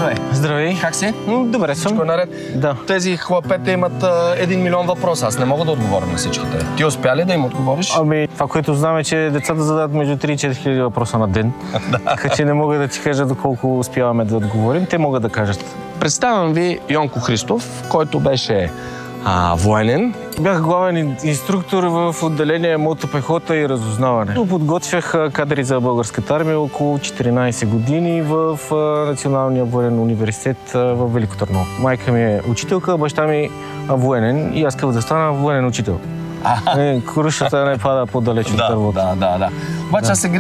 Здравей! Здравей! Как си? Добре съм. Всичко е наред? Да. Тези хлапета имат 1 милион въпроса. Аз не мога да отговоря на всичките. Ти успя ли да им отговориш? Ами, това, което знам е, че децата задават между 3 и 4 хиляди въпроса на ден. Така че не мога да ти кажа доколко успяваме да отговорим. Те могат да кажат. Представям ви Йонко Христов, който беше военен. Бях главен инструктор в отделение мотопехота и разузнаване. Подготвях кадри за българската армия около 14 години в Националния военен университет в Велико Търново. Майка ми е учителка, баща ми военен и аз исках да стана военен учител. Крушата не пада по-далеч от дървото. Да. Обаче аз се